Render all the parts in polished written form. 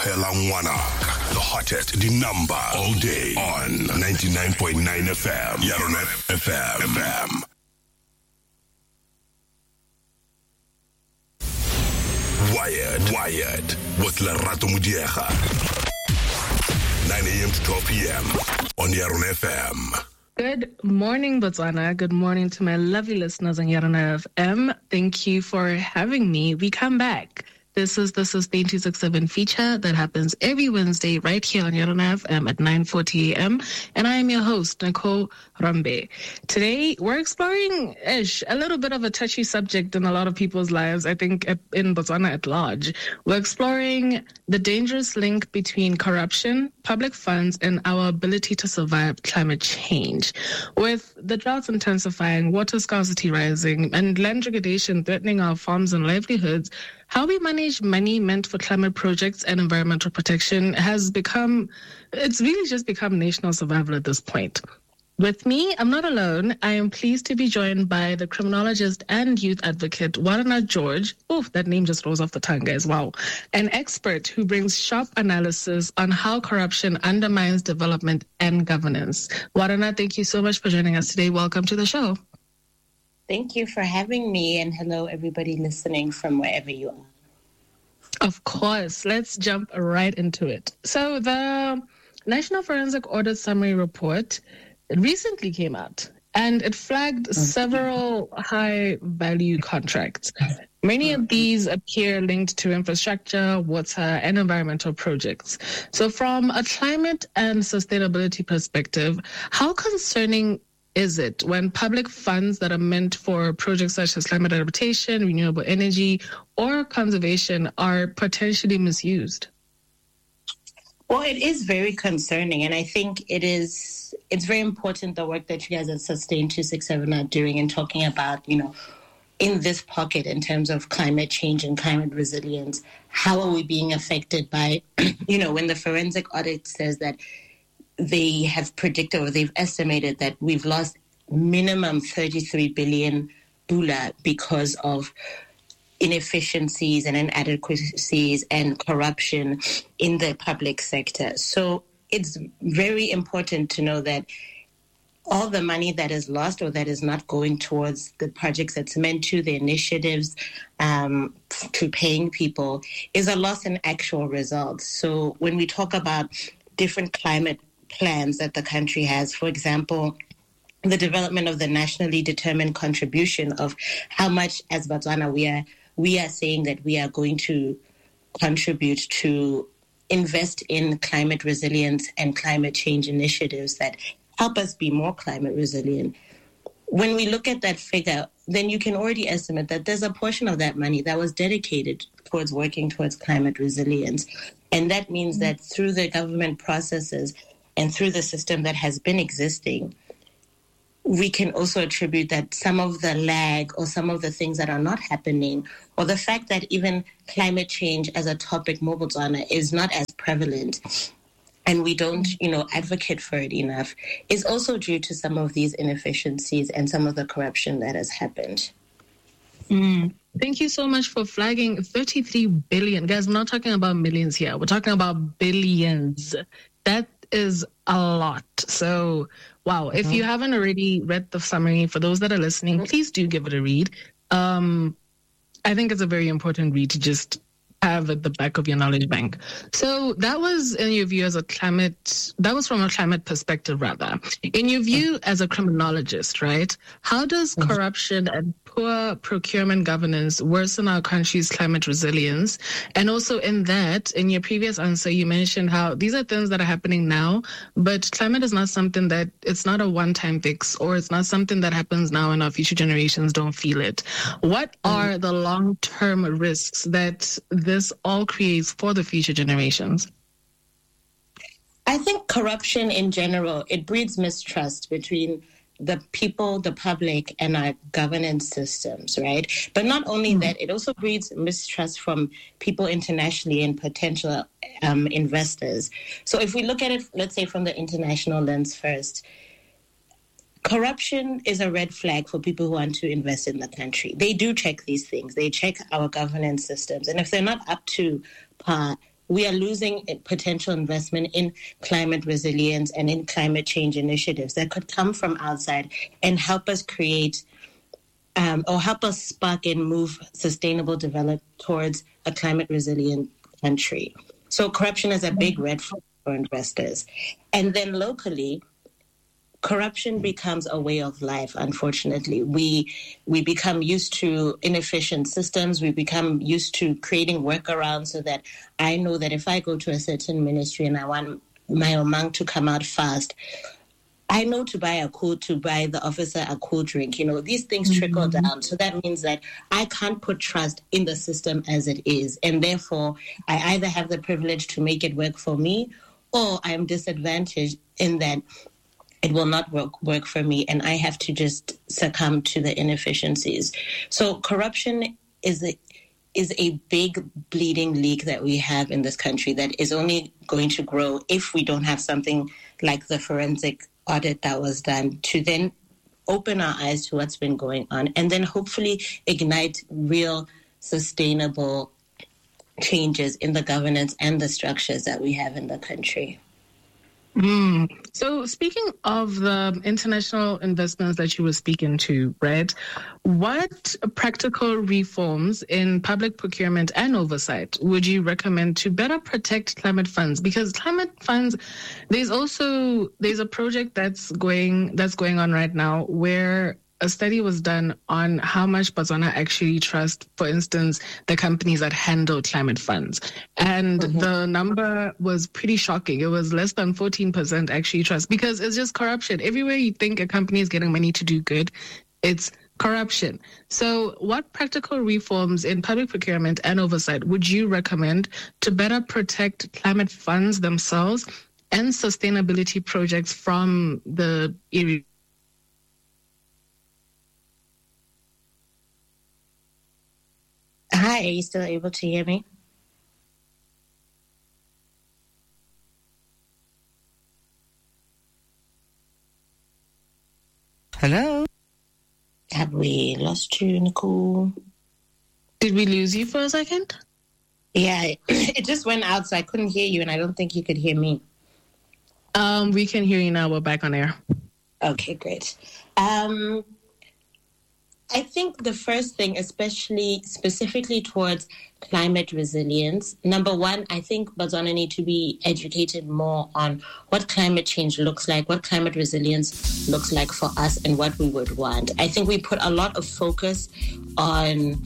Hela Ngwanaka, the hottest, the number all day on 99.9 FM. Yarona FM. Wired with Lerato Mudiega. 9 a.m. to 12 p.m. on Yarona FM. Good morning, Botswana. Good morning to my lovely listeners on Yarona FM. Thank you for having me. We come back. This is the Sustain 267 feature that happens every Wednesday right here on Yarona FM at 9:40 a.m. And I am your host, Nicole Rambe. Today, we're exploring a little bit of a touchy subject in a lot of people's lives, I think in Botswana at large. We're exploring the dangerous link between corruption, public funds, and our ability to survive climate change. With the droughts intensifying, water scarcity rising, and land degradation threatening our farms and livelihoods, how we manage money meant for climate projects and environmental protection it's really just become national survival at this point. With me, I'm not alone. I am pleased to be joined by the criminologist and youth advocate, Warana George. That name just rolls off the tongue, guys. Wow. An expert who brings sharp analysis on how corruption undermines development and governance. Warana, thank you so much for joining us today. Welcome to the show. Thank you for having me, and hello, everybody listening from wherever you are. Of course. Let's jump right into it. So the National Forensic Audit Summary Report recently came out, and it flagged several high-value contracts. Many of these appear linked to infrastructure, water, and environmental projects. So from a climate and sustainability perspective, how concerning is it when public funds that are meant for projects such as climate adaptation, renewable energy, or conservation are potentially misused? Well, it is very concerning, and I think it's very important, the work that you guys at Sustain 267 are doing and talking about, in this pocket in terms of climate change and climate resilience. How are we being affected by, when the forensic audit says that they have predicted or they've estimated that we've lost minimum 33 billion pula because of inefficiencies and inadequacies and corruption in the public sector. So it's very important to know that all the money that is lost or that is not going towards the projects that's meant to, the initiatives, to paying people, is a loss in actual results. So when we talk about different climate plans that the country has, for example, the development of the nationally determined contribution of how much as Botswana we are saying that we are going to contribute to invest in climate resilience and climate change initiatives that help us be more climate resilient. When we look at that figure, then you can already estimate that there's a portion of that money that was dedicated towards working towards climate resilience. And that means that through the government processes and through the system that has been existing, we can also attribute that some of the lag or some of the things that are not happening, or the fact that even climate change as a topic, Botswana, is not as prevalent and we don't, advocate for it enough, is also due to some of these inefficiencies and some of the corruption that has happened. Thank you so much for flagging 33 billion. Guys, we're not talking about millions here. We're talking about billions. That is a lot. So, wow. If you haven't already read the summary, for those that are listening, please do give it a read. I think it's a very important read to just have at the back of your knowledge bank. So that was in your view that was from a climate perspective, rather. In your view as a criminologist, right? How does corruption and poor procurement governance worsen our country's climate resilience? And also in your previous answer, you mentioned how these are things that are happening now, but climate is not something that, it's not a one-time fix, or it's not something that happens now and our future generations don't feel it. What are the long-term risks that this all creates for the future generations? I think corruption in general, it breeds mistrust between the people, the public, and our governance systems, right? But not only that, it also breeds mistrust from people internationally and potential investors. So if we look at it, let's say from the international lens first, corruption is a red flag for people who want to invest in the country. They do check these things. They check our governance systems. And if they're not up to par we are losing potential investment in climate resilience and in climate change initiatives that could come from outside and help us create or help us spark and move sustainable development towards a climate resilient country. So corruption is a big red flag for investors. And then locally, corruption becomes a way of life, unfortunately. We become used to inefficient systems. We become used to creating workarounds so that I know that if I go to a certain ministry and I want my omang to come out fast, I know to buy the officer a cool drink. These things trickle down. So that means that I can't put trust in the system as it is. And therefore, I either have the privilege to make it work for me, or I am disadvantaged in that it will not work for me, and I have to just succumb to the inefficiencies. So corruption is a big bleeding leak that we have in this country that is only going to grow if we don't have something like the forensic audit that was done to then open our eyes to what's been going on and then hopefully ignite real sustainable changes in the governance and the structures that we have in the country. So speaking of the international investments that you were speaking to, Brett, what practical reforms in public procurement and oversight would you recommend to better protect climate funds? Because climate funds, there's a project that's going on right now where a study was done on how much Botswana actually trusts, for instance, the companies that handle climate funds. And the number was pretty shocking. It was less than 14% actually trust, because it's just corruption. Everywhere you think a company is getting money to do good, it's corruption. So what practical reforms in public procurement and oversight would you recommend to better protect climate funds themselves and sustainability projects from the area? Hi, are you still able to hear me? Hello? Have we lost you, Nicole? Did we lose you for a second? Yeah, it just went out, so I couldn't hear you, and I don't think you could hear me. We can hear you now. We're back on air. Okay, great. I think the first thing, specifically towards climate resilience, number one, I think Botswana need to be educated more on what climate change looks like, what climate resilience looks like for us, and what we would want. I think we put a lot of focus on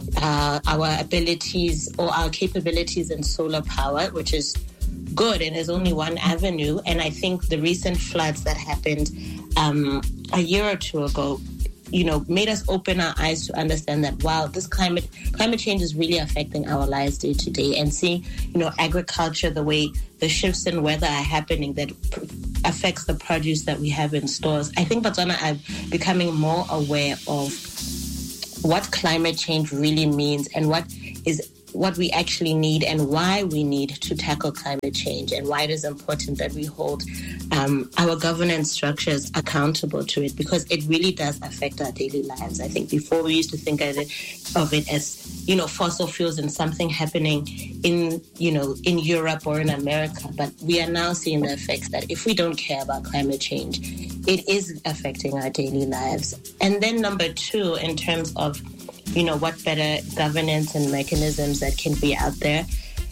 our abilities or our capabilities in solar power, which is good, and there's only one avenue. And I think the recent floods that happened a year or two ago made us open our eyes to understand that, wow, this climate change is really affecting our lives day to day. And seeing, agriculture, the way the shifts in weather are happening that affects the produce that we have in stores. I think Botswana are becoming more aware of what climate change really means and what we actually need and why we need to tackle climate change and why it is important that we hold our governance structures accountable to it, because it really does affect our daily lives. I think before we used to think of it as, fossil fuels and something happening in Europe or in America. But we are now seeing the effects that if we don't care about climate change, it is affecting our daily lives. And then number two, in terms of what better governance and mechanisms that can be out there.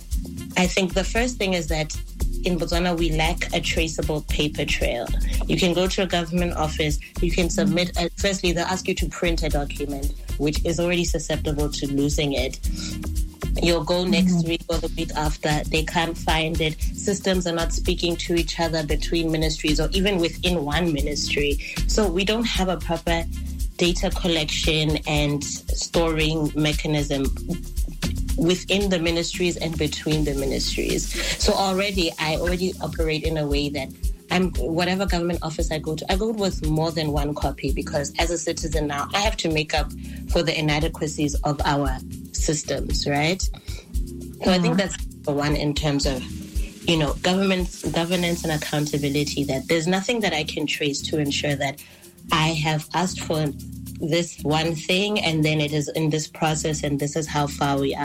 I think the first thing is that in Botswana, we lack a traceable paper trail. You can go to a government office, you can submit, firstly, they'll ask you to print a document, which is already susceptible to losing it. You'll go next week or the week after, they can't find it. Systems are not speaking to each other between ministries or even within one ministry. So we don't have a proper data collection and storing mechanism within the ministries and between the ministries. So I already operate in a way that whatever government office I go with more than one copy, because as a citizen now, I have to make up for the inadequacies of our systems, right? So I think that's one in terms of, governance and accountability, that there's nothing that I can trace to ensure that I have asked for this one thing and then it is in this process and this is how far we are.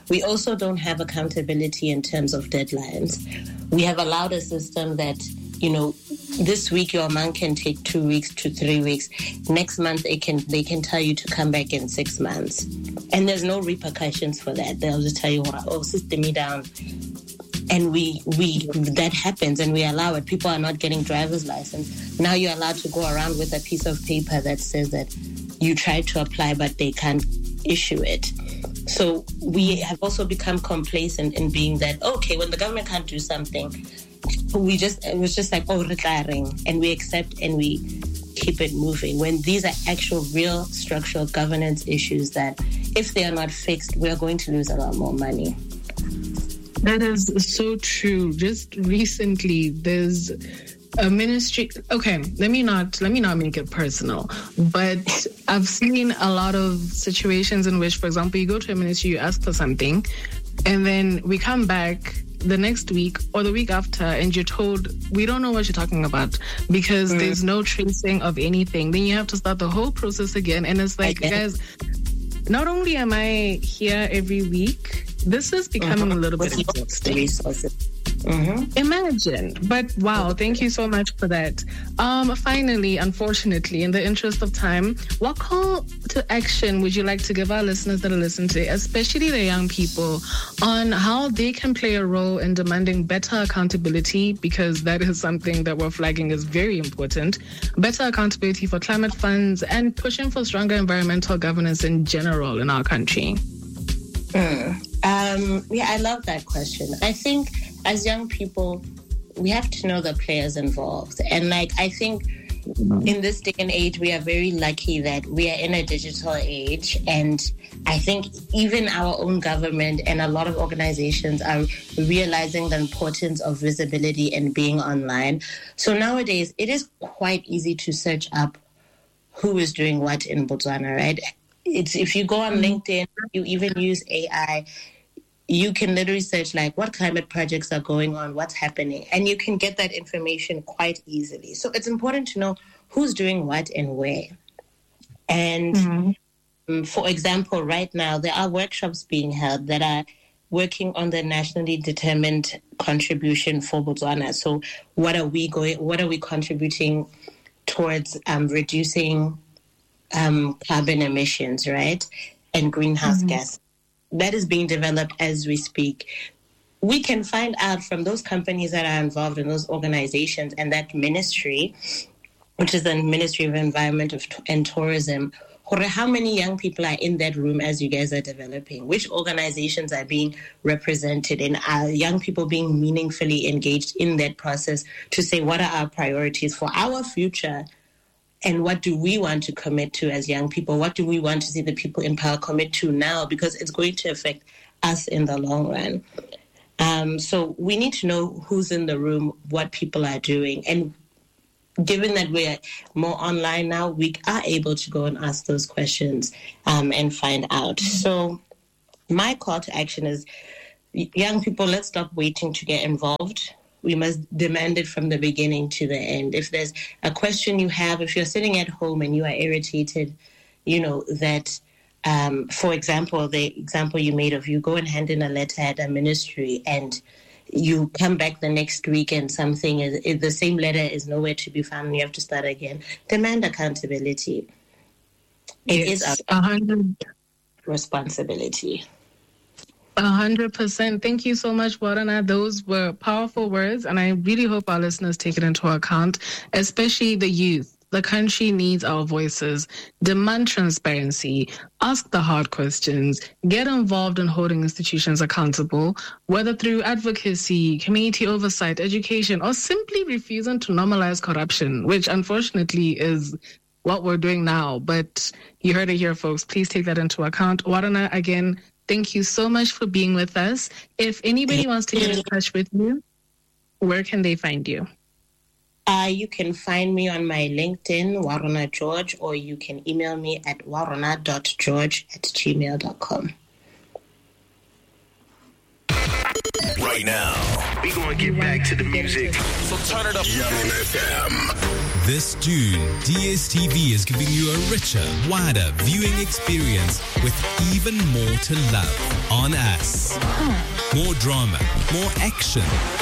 We also don't have accountability in terms of deadlines. We have allowed a system that, this week your amount can take 2 weeks to 3 weeks. Next month they can tell you to come back in 6 months. And there's no repercussions for that. They'll just tell you, system me down. And that happens and we allow it. People are not getting driver's license. Now you're allowed to go around with a piece of paper that says that you tried to apply but they can't issue it. So we have also become complacent in being that, okay, when the government can't do something, it was just like, retiring, and we accept and we keep it moving. When these are actual real structural governance issues that if they are not fixed, we're going to lose a lot more money. That is so true. Just recently, there's a ministry. Okay, let me not make it personal, but I've seen a lot of situations in which, for example, you go to a ministry, you ask for something, and then we come back the next week or the week after and you're told, we don't know what you're talking about because there's no tracing of anything. Then you have to start the whole process again. And it's like, guys, not only am I here every week, this is becoming a little bit exhausting. Imagine. But wow, thank you so much for that. Finally, unfortunately, in the interest of time, what call to action would you like to give our listeners that are listening today, especially the young people, on how they can play a role in demanding better accountability, because that is something that we're flagging is very important, better accountability for climate funds and pushing for stronger environmental governance in general in our country? I love that question. I think as young people, we have to know the players involved. And I think in this day and age, we are very lucky that we are in a digital age. And I think even our own government and a lot of organizations are realizing the importance of visibility and being online. So nowadays, it is quite easy to search up who is doing what in Botswana, right? If you go on LinkedIn, you even use AI, you can literally search what climate projects are going on, what's happening, and you can get that information quite easily. So it's important to know who's doing what and where. And for example, right now, there are workshops being held that are working on the nationally determined contribution for Botswana. So what are we contributing towards reducing carbon emissions, right? And greenhouse gas. That is being developed as we speak. We can find out from those companies that are involved in those organizations and that ministry, which is the Ministry of Environment and Tourism, how many young people are in that room as you guys are developing, which organizations are being represented, and are young people being meaningfully engaged in that process to say what are our priorities for our future. And what do we want to commit to as young people? What do we want to see the people in power commit to now? Because it's going to affect us in the long run. So we need to know who's in the room, what people are doing. And given that we're more online now, we are able to go and ask those questions and find out. So my call to action is, young people, let's stop waiting to get involved. We must demand it from the beginning to the end. If there's a question you have, if you're sitting at home and you are irritated, that, for example, the example you made of you go and hand in a letter at a ministry and you come back the next week and the same letter is nowhere to be found and you have to start again. Demand accountability. It is our 100% responsibility. 100%. Thank you so much, Warana. Those were powerful words, and I really hope our listeners take it into account, especially the youth. The country needs our voices. Demand transparency. Ask the hard questions. Get involved in holding institutions accountable, whether through advocacy, community oversight, education, or simply refusing to normalize corruption, which unfortunately is what we're doing now. But you heard it here, folks. Please take that into account. Warana, again, thank you so much for being with us. If anybody wants to get in touch with you, where can they find you? You can find me on my LinkedIn, Warana George, or you can email me at warana.george@gmail.com. Right now, We're going to get back to the music. so turn it up. Yaron FM. This June, DSTV is giving you a richer, wider viewing experience with even more to love on us. More drama, more action,